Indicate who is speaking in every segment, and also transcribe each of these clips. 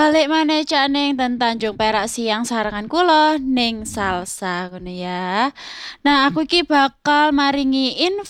Speaker 1: Balik maneh Cak Ning ten Tanjung Perak Siang sarengan kula ning Salsa ngono ya. Nah, aku iki bakal maringi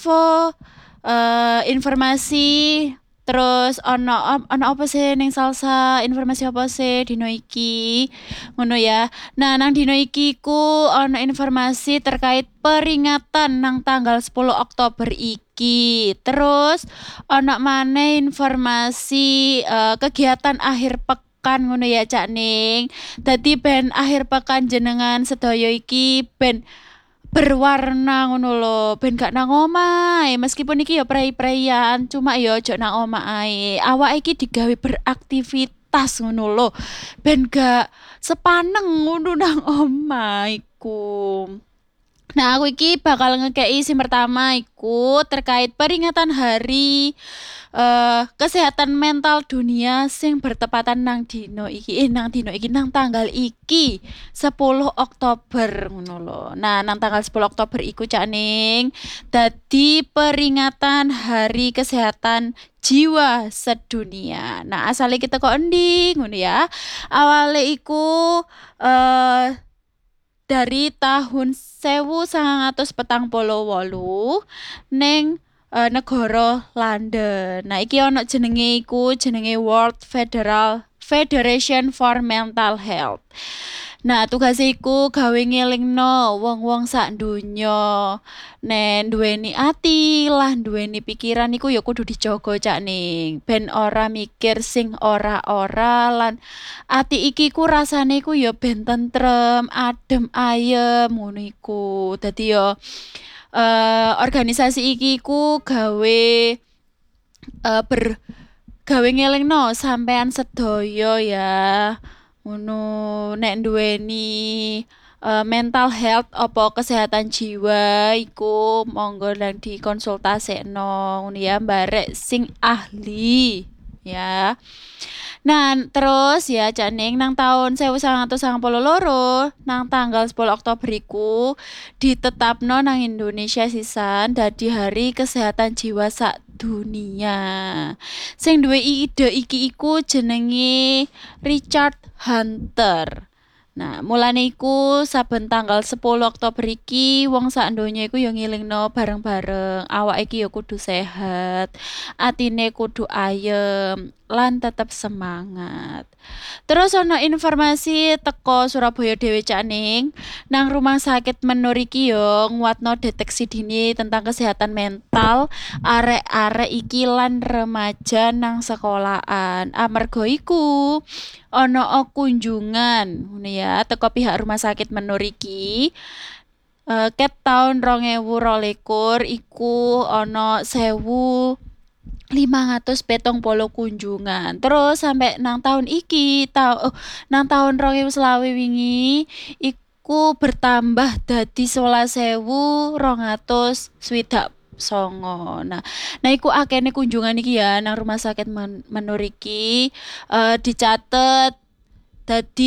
Speaker 1: informasi terus ono apa sih ning Salsa, informasi apa sih dino iki ngono ya. Nah, nang dino iki ku ono informasi terkait peringatan nang tanggal 10 Oktober iki. Terus ono maneh informasi kegiatan akhir pekan ngono ya Cak Ning. Dadi ben akhir pekan jenengan sedaya iki ben berwarna ngono lho, ben gak nang omah ae. Meskipun iki ya prei-preian, cuma ya ojo nang omah ae. Awake iki digawe beraktivitas ngono lho. Ben gak sepaneng ngono nang omah iku. Nah, aku iki bakal ngekei sing pertama iku terkait peringatan hari kesehatan mental dunia sing bertepatan nang dino iki nang tanggal iki 10 Oktober ngono lho. Nah, nang tanggal 10 Oktober iku Cak Ning dadi peringatan Hari Kesehatan Jiwa Sedunia. Nah, asale kita kok endi ngono ya. Awale iku eh dari tahun 1948 ning negara London. Nah, iki ono jenenge iku jenenge World Federation for Mental Health. Nah, tugas iku gawe ngelingno wong-wong sak donya. Nen duweni ati lah duweni pikiran iku ya kudu dijaga Cak Ning. Ben ora mikir sing ora-ora lan ati iki ku rasane ku ya ben tentrem, adem ayem ngono iku. Dadi ya organisasi iki ku gawe ber gawe ngelingno sampean sedaya ya. Ngono nek duweni mental health apa kesehatan jiwa iku monggo nang dikonsultasekno ngono ya barek sing ahli ya. Nah, terus ya Cak Ning nang tahun 1992 nang tanggal 10 Oktober iku ditetapno nang Indonesia sisan dadi Hari Kesehatan Jiwa sak dunia. Sing duwe ide iki iku jenenge Richard Hunter. Nah, mulane iku saben tanggal 10 Oktober iki wong sak donya iku ya ngilingno bareng-bareng. Awake iki ya kudu sehat, atine kudu ayem lan tetep semangat. Terus ana informasi teko Surabaya dhewe Cak Ning, nang rumah sakit Menur iki yo nguatno deteksi dini tentang kesehatan mental arek-arek iki lan remaja nang sekolahan. Amarga iku ana kunjungan ngono ya teko pihak rumah sakit Menur iki. Ket tahun 2022 iku ana 1.570 kunjungan. Terus sampai nang tahun iki nang tahun 2025 wingi iku bertambah dadi 11.260. Nah, iku akehne kunjungan iki ya nang rumah sakit Menur iki dicatet dadi